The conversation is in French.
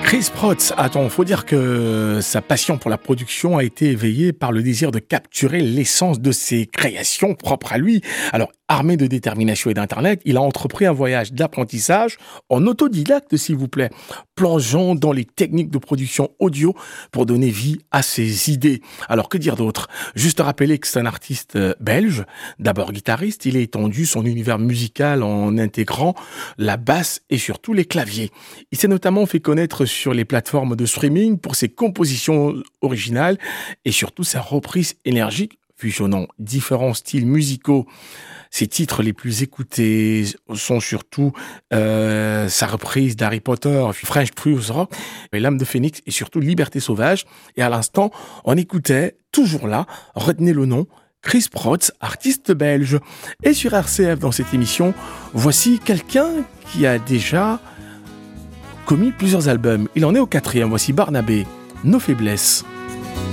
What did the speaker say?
Chris Protz, attends, faut dire que sa passion pour la production a été éveillée par le désir de capturer l'essence de ses créations propres à lui. Alors, armé de détermination et d'internet, il a entrepris un voyage d'apprentissage en autodidacte, s'il vous plaît, plongeant dans les techniques de production audio pour donner vie à ses idées. Alors, que dire d'autre? Juste rappeler que c'est un artiste belge, d'abord guitariste, il a étendu son univers musical en intégrant la basse et surtout les claviers. Il s'est notamment fait connaître sur les plateformes de streaming pour ses compositions originales et surtout sa reprise énergique, fusionnant différents styles musicaux. Ses titres les plus écoutés sont surtout sa reprise d'Harry Potter, French Blues Rock, L'âme de Phénix et surtout Liberté sauvage. Et à l'instant, on écoutait, toujours là, retenez le nom, Chris Protz, artiste belge. Et sur RCF, dans cette émission, voici quelqu'un qui a déjà commis plusieurs albums. Il en est au 4e. Voici Barnabé, Nos faiblesses.